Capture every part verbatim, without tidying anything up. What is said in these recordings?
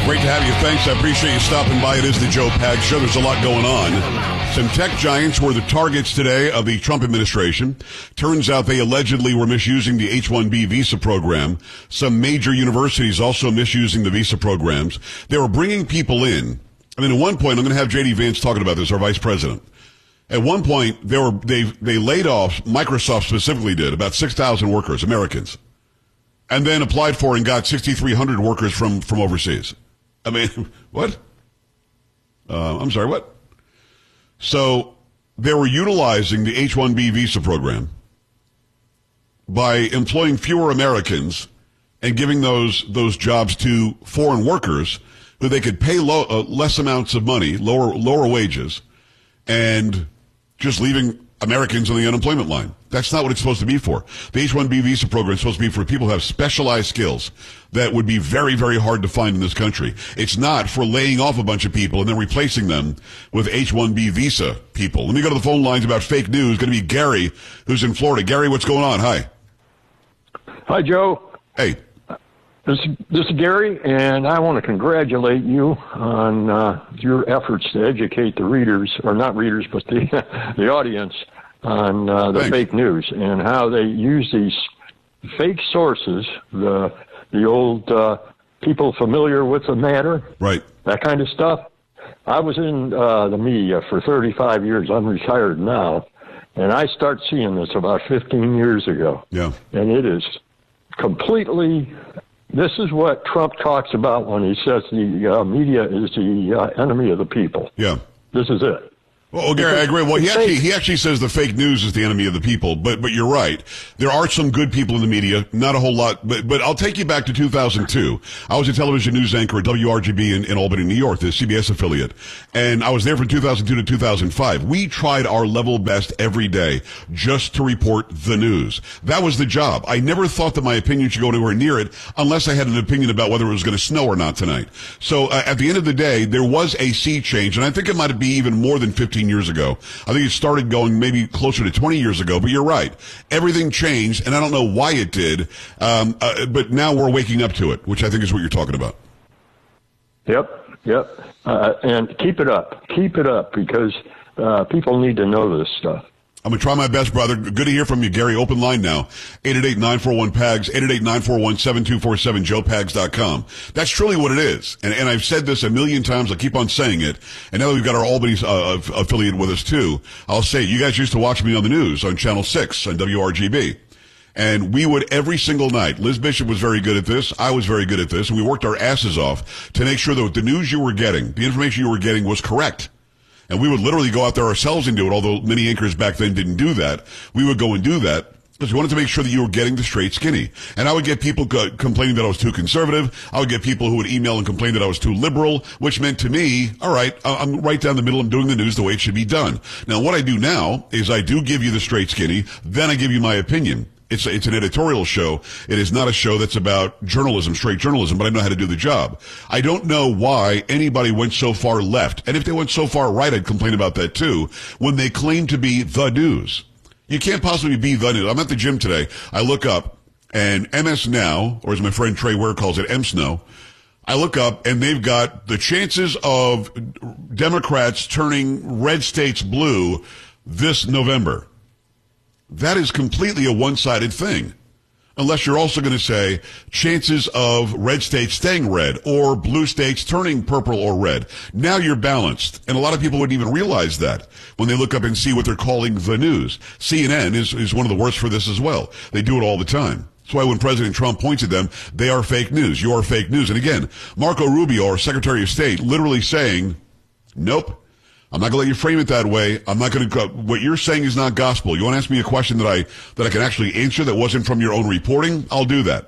Great to have you. Thanks. I appreciate you stopping by. It is the Joe Pags Show. There's a lot going on. Some tech giants were the targets today of the Trump administration. Turns out they allegedly were misusing the H one B visa program. Some major universities also misusing the visa programs. They were bringing people in. I mean, at one point, I'm going to have J D Vance talking about this, our vice president. At one point, they were they they laid off, Microsoft specifically did, about six thousand workers, Americans, and then applied for and got sixty-three hundred workers from, from overseas. I mean, what? Uh, I'm sorry, what? So they were utilizing the H one B visa program by employing fewer Americans and giving those those jobs to foreign workers who they could pay low, uh, less amounts of money, lower lower wages, and just leaving Americans on the unemployment line. That's not what it's supposed to be for. The H one B visa program is supposed to be for people who have specialized skills that would be very, very hard to find in this country. It's not for laying off a bunch of people and then replacing them with H one B visa people. Let me go to the phone lines about fake news. It's going to be Gary, who's in Florida. Gary, what's going on? Hi. Hi, Joe. Hey. This, this is Gary, and I want to congratulate you on uh, your efforts to educate the readers, or not readers, but the the audience on uh, the Thanks. fake news and how they use these fake sources, the the old uh, people familiar with the matter, Right. that kind of stuff. I was in uh, the media for thirty-five years. I'm retired now, and I start seeing this about fifteen years ago. Yeah. And it is completely... This is what Trump talks about when he says the uh, media is the uh, enemy of the people. Yeah. This is it. Well, Gary, I agree. Well, he actually he actually says the fake news is the enemy of the people, but but you're right. There are some good people in the media, not a whole lot, but but I'll take you back to two thousand two. I was a television news anchor at W R G B in, in Albany, New York, the C B S affiliate, and I was there from two thousand two to two thousand five. We tried our level best every day just to report the news. That was the job. I never thought that my opinion should go anywhere near it unless I had an opinion about whether it was going to snow or not tonight. So uh, at the end of the day, there was a sea change, and I think it might be even more than fifteen years ago. I think it started going maybe closer to twenty years ago, but you're right. Everything changed, and I don't know why it did, um, uh, but now we're waking up to it, which I think is what you're talking about. Yep, yep. Uh, and keep it up. Keep it up, because uh, people need to know this stuff. I'm going to try my best, brother. Good to hear from you, Gary. Open line now. eight eight eight, nine four one, P A G S, eight eight eight, nine four one, seven two four seven, joe pags dot com. That's truly what it is. And, and I've said this a million times. I keep on saying it. And now that we've got our Albany uh, affiliate with us, too, I'll say, you guys used to watch me on the news on Channel six on W R G B. And we would every single night. Liz Bishop was very good at this. I was very good at this. And we worked our asses off to make sure that the news you were getting, the information you were getting was correct. And we would literally go out there ourselves and do it, although many anchors back then didn't do that. We would go and do that because we wanted to make sure that you were getting the straight skinny. And I would get people co- complaining that I was too conservative. I would get people who would email and complain that I was too liberal, which meant to me, all right, I'm right down the middle. I'm doing the news the way it should be done. Now, what I do now is I do give you the straight skinny, then I give you my opinion. It's, it's an editorial show. It is not a show that's about journalism, straight journalism, but I know how to do the job. I don't know why anybody went so far left. And if they went so far right, I'd complain about that too, when they claim to be the news. You can't possibly be the news. I'm at the gym today. I look up, and M S Now, or as my friend Trey Ware calls it, M S N O, I look up, and they've got the chances of Democrats turning red states blue this November. That is completely a one-sided thing. Unless you're also going to say chances of red states staying red or blue states turning purple or red. Now you're balanced. And a lot of people wouldn't even realize that when they look up and see what they're calling the news. C N N is, is one of the worst for this as well. They do it all the time. That's why when President Trump points at them, they are fake news. You are fake news. And again, Marco Rubio, our Secretary of State, literally saying, nope. I'm not going to let you frame it that way. I'm not going to, what you're saying is not gospel. You want to ask me a question that I, that I can actually answer that wasn't from your own reporting? I'll do that.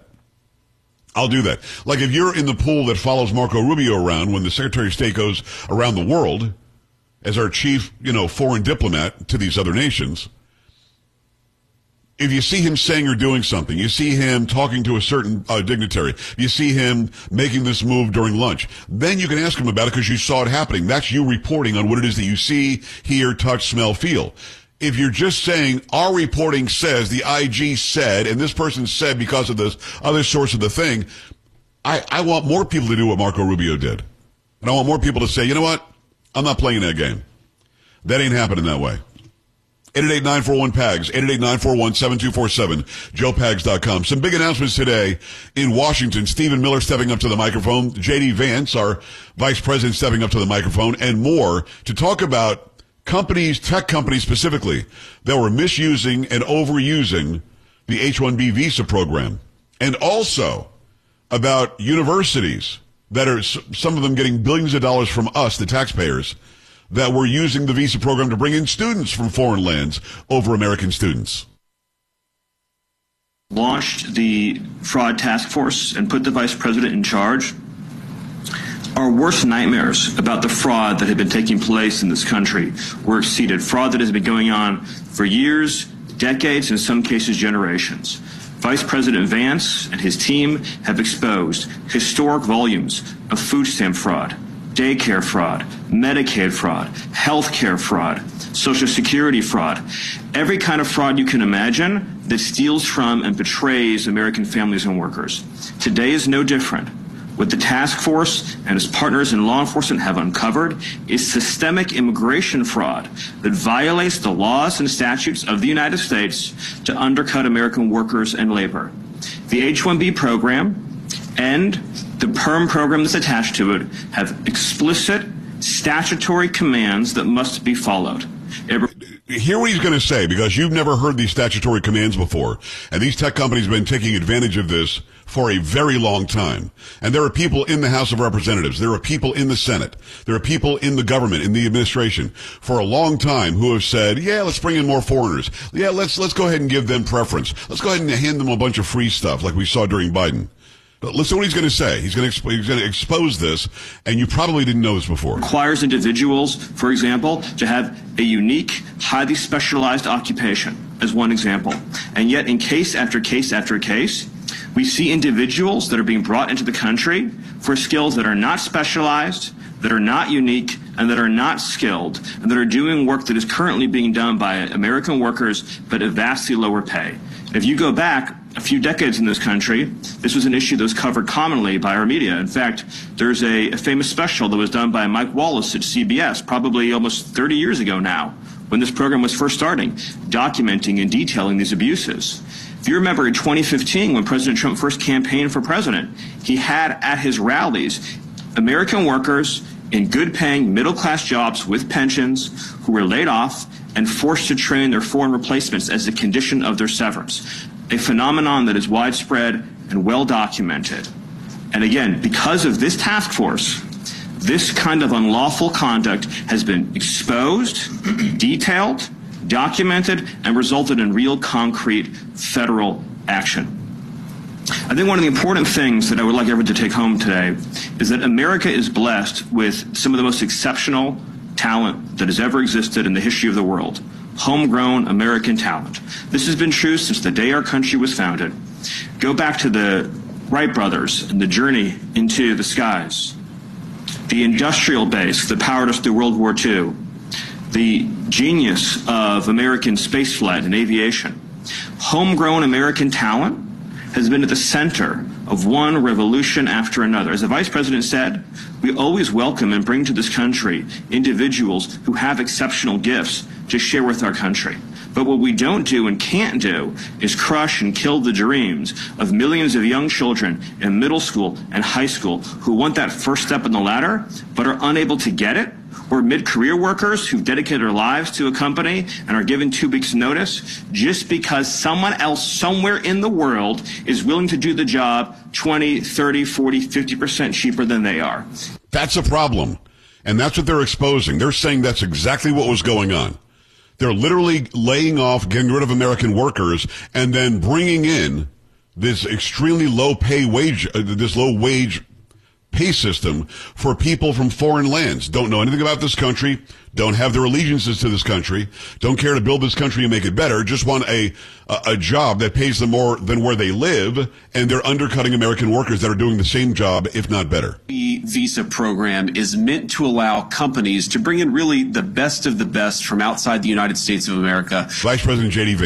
I'll do that. Like if you're in the pool that follows Marco Rubio around when the Secretary of State goes around the world as our chief, you know, foreign diplomat to these other nations, if you see him saying or doing something, you see him talking to a certain uh, dignitary, you see him making this move during lunch, then you can ask him about it because you saw it happening. That's you reporting on what it is that you see, hear, touch, smell, feel. If you're just saying, our reporting says, the I G said, and this person said because of this other source of the thing, I, I want more people to do what Marco Rubio did. And I want more people to say, you know what? I'm not playing that game. That ain't happening that way. eight eight eight, nine four one, P A G S, eight eight eight, nine four one, seven two four seven, joe pags dot com. Some big announcements today in Washington. Stephen Miller stepping up to the microphone. J D Vance, our vice president, stepping up to the microphone, and more to talk about companies, tech companies specifically, that were misusing and overusing the H one B visa program. And also about universities that are, some of them getting billions of dollars from us, the taxpayers, that were using the visa program to bring in students from foreign lands over American students. Launched the fraud task force and put the vice president in charge. Our worst nightmares about the fraud that had been taking place in this country were exceeded. Fraud that has been going on for years, decades, in some cases generations. Vice President Vance and his team have exposed historic volumes of food stamp fraud, daycare fraud, Medicaid fraud, healthcare fraud, Social Security fraud, every kind of fraud you can imagine that steals from and betrays American families and workers. Today is no different. What the task force and its partners in law enforcement have uncovered is systemic immigration fraud that violates the laws and statutes of the United States to undercut American workers and labor. The H one B program and the PERM program that's attached to it have explicit statutory commands that must be followed. It Hear what he's going to say, because you've never heard these statutory commands before. And these tech companies have been taking advantage of this for a very long time. And there are people in the House of Representatives. There are people in the Senate. There are people in the government, in the administration, for a long time who have said, yeah, let's bring in more foreigners. Yeah, let's, let's go ahead and give them preference. Let's go ahead and hand them a bunch of free stuff like we saw during Biden. But listen to what he's going to say. He's going to, exp- he's going to expose this, and you probably didn't know this before. Requires individuals, for example, to have a unique, highly specialized occupation, as one example. And yet, in case after case after case, we see individuals that are being brought into the country for skills that are not specialized, that are not unique, and that are not skilled, and that are doing work that is currently being done by American workers, but at vastly lower pay. If you go back a few decades in this country, this was an issue that was covered commonly by our media. In fact, there's a, a famous special that was done by Mike Wallace at C B S, probably almost thirty years ago now, when this program was first starting, documenting and detailing these abuses. If you remember in twenty fifteen, when President Trump first campaigned for president, he had at his rallies American workers in good-paying middle-class jobs with pensions who were laid off and forced to train their foreign replacements as a condition of their severance, a phenomenon that is widespread and well-documented. And again, because of this task force, this kind of unlawful conduct has been exposed, detailed, documented, and resulted in real concrete federal action. I think one of the important things that I would like everyone to take home today is that America is blessed with some of the most exceptional talent that has ever existed in the history of the world. Homegrown American talent. This has been true since the day our country was founded. Go back to the Wright brothers and the journey into the skies. The industrial base that powered us through World War Two. The genius of American spaceflight and aviation. Homegrown American talent has been at the center of one revolution after another. As the Vice President said, we always welcome and bring to this country individuals who have exceptional gifts to share with our country. But what we don't do and can't do is crush and kill the dreams of millions of young children in middle school and high school who want that first step in the ladder but are unable to get it, or mid-career workers who've dedicated their lives to a company and are given two weeks' notice just because someone else somewhere in the world is willing to do the job twenty, thirty, forty, fifty percent cheaper than they are. That's a problem. And that's what they're exposing. They're saying that's exactly what was going on. They're literally laying off, getting rid of American workers, and then bringing in this extremely low pay wage, uh, this low wage pay system for people from foreign lands. Don't know anything about this country, don't have their allegiances to this country, don't care to build this country and make it better, just want a, a, a job that pays them more than where they live, and they're undercutting American workers that are doing the same job, if not better. The visa program is meant to allow companies to bring in really the best of the best from outside the United States of America. Vice President J D Vance.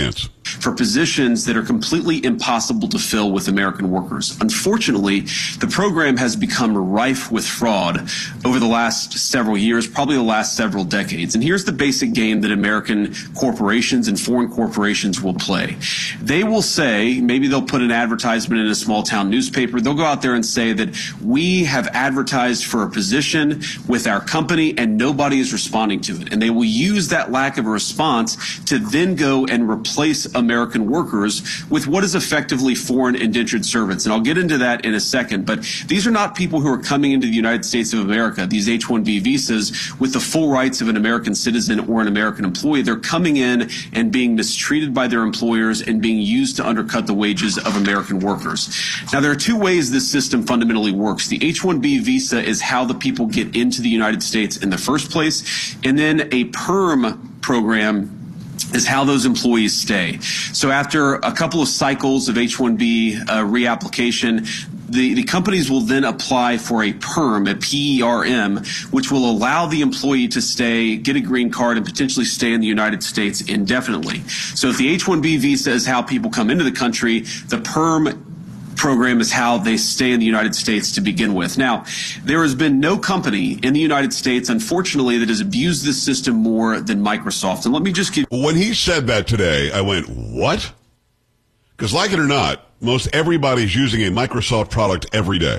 for positions that are completely impossible to fill with American workers. Unfortunately, the program has become rife with fraud over the last several years, probably the last several decades. And here's the basic game that American corporations and foreign corporations will play. They will say, maybe they'll put an advertisement in a small town newspaper. They'll go out there and say that we have advertised for a position with our company and nobody is responding to it. And they will use that lack of a response to then go and replace American workers with what is effectively foreign indentured servants. And I'll get into that in a second. But these are not people who are coming into the United States of America, these H one B visas, with the full rights of an American citizen or an American employee. They're coming in and being mistreated by their employers and being used to undercut the wages of American workers. Now, there are two ways this system fundamentally works. The H one B visa is how the people get into the United States in the first place, and then a PERM program is how those employees stay. So after a couple of cycles of H one B uh, reapplication, the, the companies will then apply for a PERM, a P E R M, which will allow the employee to stay, get a green card, and potentially stay in the United States indefinitely. So if the H one B visa is how people come into the country, the PERM program is how they stay in the United States to begin with. Now, there has been no company in the United States, unfortunately, that has abused this system more than Microsoft. And let me just give When he said that today, I went, what? Because like it or not, most everybody's using a Microsoft product every day.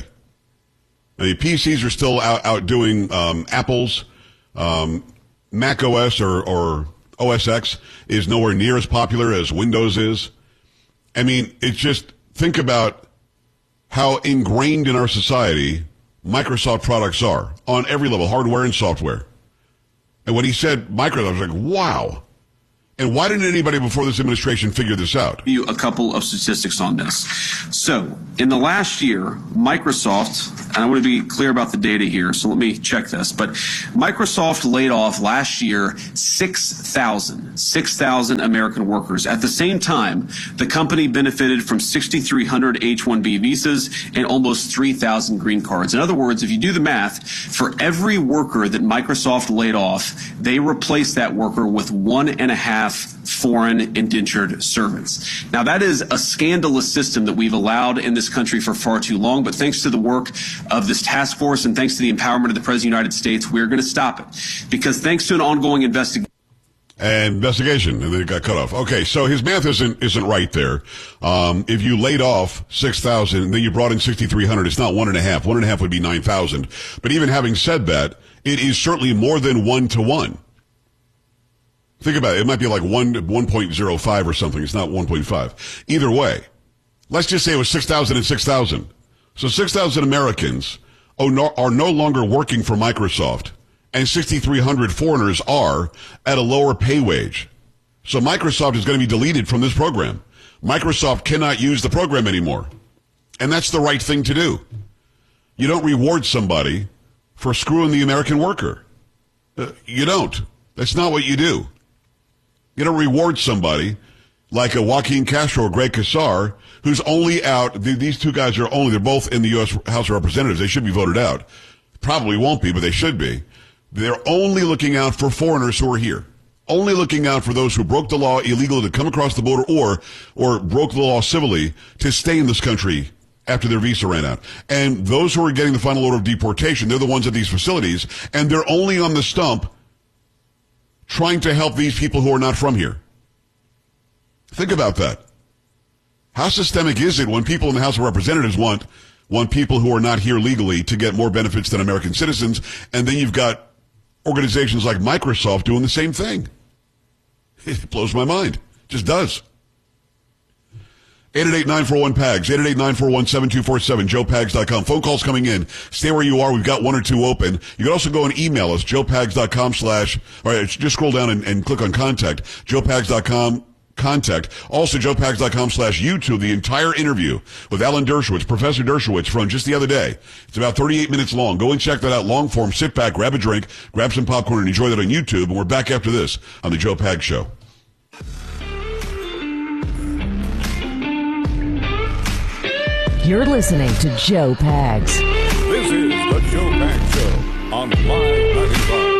I mean, P Cs are still out, out doing um, Apple's. Um, Mac O S or, or O S X is nowhere near as popular as Windows is. I mean, it's just, think about how ingrained in our society Microsoft products are on every level, hardware and software. And when he said Microsoft, I was like, wow. And why didn't anybody before this administration figure this out? You a couple of statistics on this. So in the last year, Microsoft, and I want to be clear about the data here, so let me check this, but Microsoft laid off last year six thousand, six thousand American workers. At the same time, the company benefited from six thousand three hundred H one B visas and almost three thousand green cards. In other words, if you do the math, for every worker that Microsoft laid off, they replaced that worker with one and a half foreign indentured servants. Now, that is a scandalous system that we've allowed in this country for far too long, but thanks to the work of this task force and thanks to the empowerment of the President of the United States, we're going to stop it. Because thanks to an ongoing investigation. And investigation, and then it got cut off. Okay, so his math isn't isn't right there. Um, if you laid off six thousand, and then you brought in six thousand three hundred, it's not one and a half. One and a half would be nine thousand. But even having said that, it is certainly more than one to one. Think about it. It might be like one, one point oh five or something. It's not one point five. Either way, let's just say it was six thousand and six thousand. So six thousand Americans are no longer working for Microsoft, and six thousand three hundred foreigners are at a lower pay wage. So Microsoft is going to be deleted from this program. Microsoft cannot use the program anymore. And that's the right thing to do. You don't reward somebody for screwing the American worker. Uh, you don't. That's not what you do. You don't reward somebody like a Joaquin Castro or Greg Casar, who's only out. These two guys are only, they're both in the U S House of Representatives. They should be voted out. Probably won't be, but they should be. They're only looking out for foreigners who are here. Only looking out for those who broke the law illegally to come across the border or, or broke the law civilly to stay in this country after their visa ran out. And those who are getting the final order of deportation, they're the ones at these facilities, and they're only on the stump trying to help these people who are not from here. Think about that. How systemic is it when people in the House of Representatives want, want people who are not here legally to get more benefits than American citizens, and then you've got organizations like Microsoft doing the same thing? It blows my mind. It just does. eight eight eight, nine four one, P A G S, eight eight eight, nine four one, seven two four seven, joe pags dot com. Phone calls coming in. Stay where you are. We've got one or two open. You can also go and email us, joe pags dot com slash, all right, just scroll down and, and click on contact, joe pags dot com contact. Also, joe pags dot com slash YouTube, the entire interview with Alan Dershowitz, Professor Dershowitz, from just the other day. It's about thirty-eight minutes long. Go and check that out. Long form. Sit back, grab a drink, grab some popcorn, and enjoy that on YouTube. And we're back after this on the Joe Pags Show. You're listening to Joe Pags. This is the Joe Pags Show on Live ninety-five.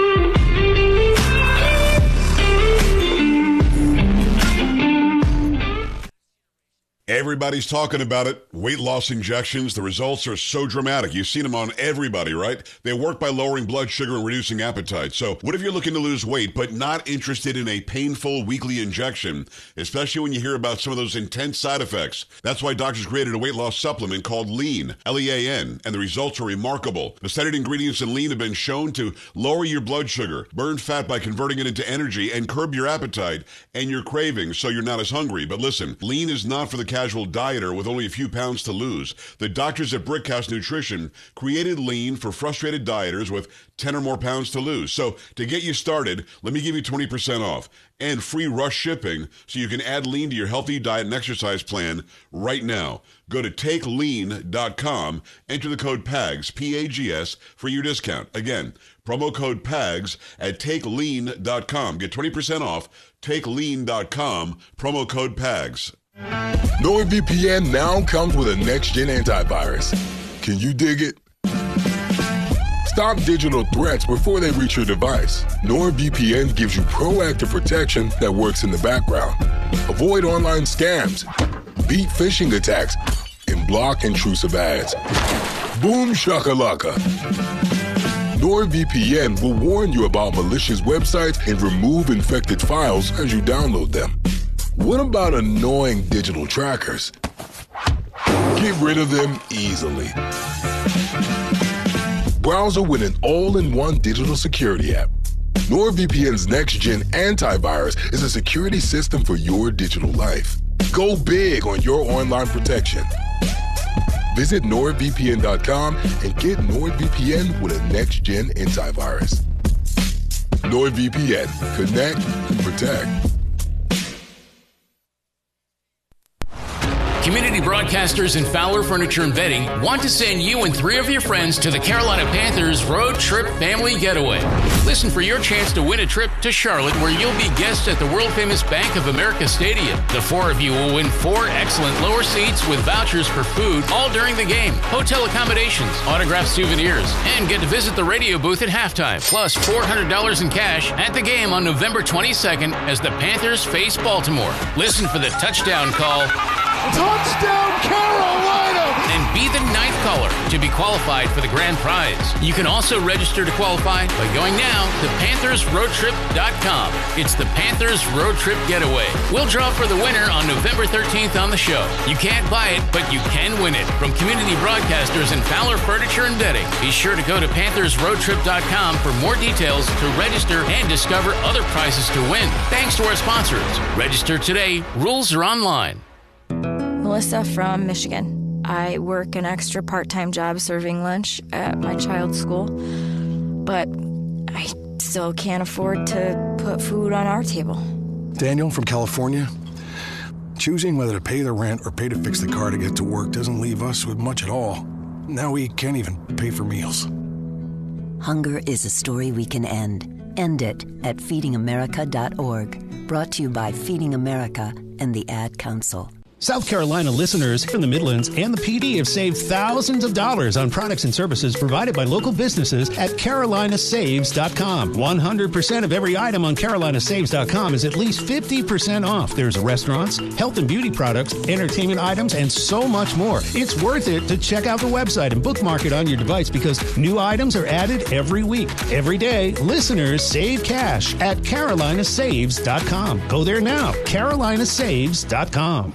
Everybody's talking about it. Weight loss injections. The results are so dramatic. You've seen them on everybody, right? They work by lowering blood sugar and reducing appetite. So what if you're looking to lose weight but not interested in a painful weekly injection, especially when you hear about some of those intense side effects? That's why doctors created a weight loss supplement called Lean, L E A N, and the results are remarkable. The studied ingredients in Lean have been shown to lower your blood sugar, burn fat by converting it into energy, and curb your appetite and your cravings so you're not as hungry. But listen, Lean is not for the casual dieter with only a few pounds to lose. The doctors at Brickhouse Nutrition created Lean for frustrated dieters with ten or more pounds to lose. So to get you started, let me give you twenty percent off and free rush shipping so you can add Lean to your healthy diet and exercise plan right now. Go to take lean dot com, enter the code PAGS, P A G S, for your discount. Again, promo code PAGS at take lean dot com. Get twenty percent off, take lean dot com, promo code PAGS. NordVPN now comes with a next-gen antivirus. Can you dig it? Stop digital threats before they reach your device. NordVPN gives you proactive protection that works in the background. Avoid online scams, beat phishing attacks, and block intrusive ads. Boom shakalaka. NordVPN will warn you about malicious websites and remove infected files as you download them. What about annoying digital trackers? Get rid of them easily. Browser with an all-in-one digital security app. NordVPN's next-gen antivirus is a security system for your digital life. Go big on your online protection. Visit nord V P N dot com and get NordVPN with a next-gen antivirus. NordVPN. Connect and protect. Community broadcasters and Fowler Furniture and Bedding want to send you and three of your friends to the Carolina Panthers Road Trip Family Getaway. Listen for your chance to win a trip to Charlotte, where you'll be guests at the world-famous Bank of America Stadium. The four of you will win four excellent lower seats with vouchers for food all during the game, hotel accommodations, autographed souvenirs, and get to visit the radio booth at halftime, plus four hundred dollars in cash at the game on November twenty-second as the Panthers face Baltimore. Listen for the touchdown call. Touchdown, Carolina! And be the ninth caller to be qualified for the grand prize. You can also register to qualify by going now to panthers road trip dot com. It's the Panthers Road Trip Getaway. We'll draw for the winner on November thirteenth on the show. You can't buy it, but you can win it. From community broadcasters and Fowler Furniture and Bedding. Be sure to go to panthers road trip dot com for more details to register and discover other prizes to win. Thanks to our sponsors. Register today. Rules are online. Melissa from Michigan. I work an extra part-time job serving lunch at my child's school, but I still can't afford to put food on our table. Daniel from California. Choosing whether to pay the rent or pay to fix the car to get to work doesn't leave us with much at all. Now we can't even pay for meals. Hunger is a story we can end. End it at feeding america dot org. Brought to you by Feeding America and the Ad Council. South Carolina listeners from the Midlands and the P D have saved thousands of dollars on products and services provided by local businesses at carolina saves dot com. one hundred percent of every item on carolina saves dot com is at least fifty percent off. There's restaurants, health and beauty products, entertainment items, and so much more. It's worth it to check out the website and bookmark it on your device because new items are added every week. Every day, listeners save cash at carolina saves dot com. Go there now, carolina saves dot com.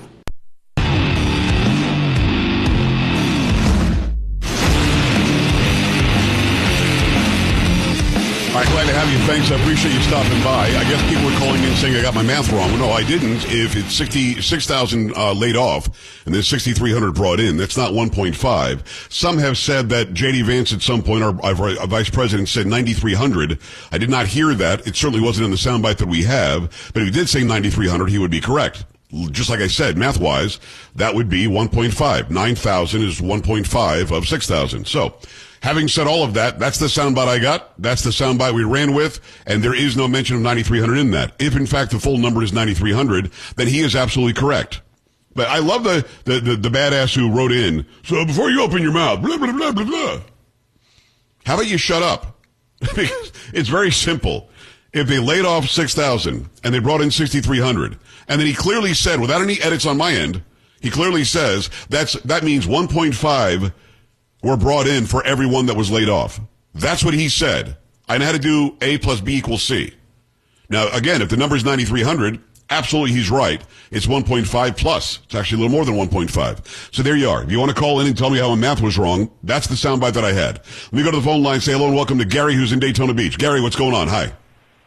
All right, glad to have you. Thanks. I appreciate you stopping by. I guess people are calling in saying I got my math wrong. Well, no, I didn't. If it's sixty-six thousand uh, laid off and there's sixty-three hundred brought in, that's not one point five. Some have said that J D Vance at some point, our, our vice president, said ninety-three hundred. I did not hear that. It certainly wasn't in the soundbite that we have. But if he did say ninety-three hundred, he would be correct. Just like I said, math-wise, that would be one point five. nine thousand is one point five of six thousand. So, having said all of that, that's the soundbite I got. That's the soundbite we ran with, and there is no mention of ninety-three hundred in that. If, in fact, the full number is ninety-three hundred, then he is absolutely correct. But I love the, the, the, the badass who wrote in, so before you open your mouth, blah, blah, blah, blah, blah. How about you shut up? Because it's very simple. If they laid off six thousand and they brought in sixty-three hundred, and then he clearly said, without any edits on my end, He clearly says that's that means one point five were brought in for everyone that was laid off. That's what he said. I know how to do A plus B equals C. Now, again, if the number is ninety-three hundred, absolutely he's right. It's one point five plus. It's actually a little more than one point five. So there you are. If you want to call in and tell me how my math was wrong, that's the soundbite that I had. Let me go to the phone line, say hello and welcome to Gary, who's in Daytona Beach. Gary, what's going on? Hi.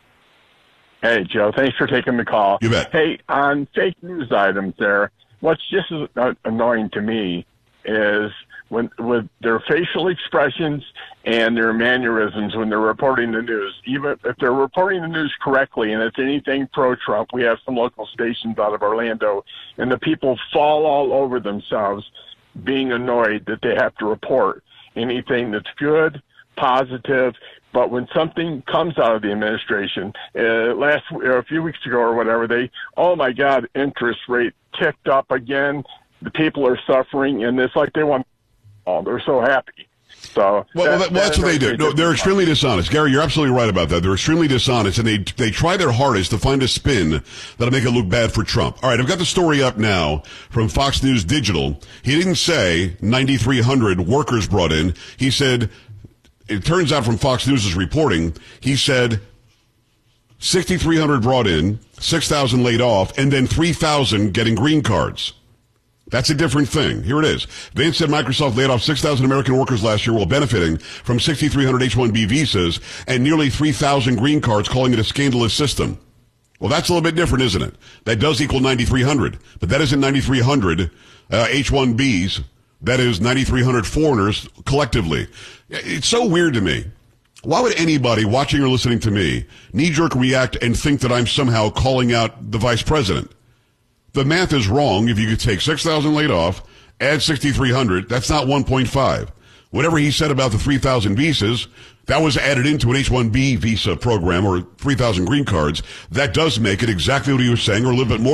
Hey, Joe. Thanks for taking the call. You bet. Hey, on fake news items there, what's just as annoying to me is when with their facial expressions and their mannerisms when they're reporting the news. Even if they're reporting the news correctly and it's anything pro-Trump, we have some local stations out of Orlando, and the people fall all over themselves being annoyed that they have to report anything that's good, positive. But when something comes out of the administration, uh, last uh, a few weeks ago or whatever, they, oh my God, interest rate ticked up again. The people are suffering, and it's like they want, oh, they're so happy. So well, that, well, that, well that's what they do. No, they're extremely dishonest. Gary, you're absolutely right about that. They're extremely dishonest, and they they try their hardest to find a spin that'll make it look bad for Trump. All right, I've got the story up now from Fox News Digital. He didn't say ninety-three hundred workers brought in. He said, it turns out from Fox News' reporting, he said sixty-three hundred brought in, six thousand laid off, and then three thousand getting green cards. That's a different thing. Here it is. Vance said Microsoft laid off six thousand American workers last year while benefiting from sixty-three hundred H one B visas and nearly three thousand green cards, calling it a scandalous system. Well, that's a little bit different, isn't it? That does equal ninety-three hundred, but that isn't ninety-three hundred uh, H one Bs. That is ninety-three hundred foreigners collectively. It's so weird to me. Why would anybody watching or listening to me knee-jerk react and think that I'm somehow calling out the vice president? The math is wrong. If you could take six thousand laid off, add sixty-three hundred, that's not one point five. Whatever he said about the three thousand visas, that was added into an H one B visa program or three thousand green cards. That does make it exactly what he was saying or a little bit more.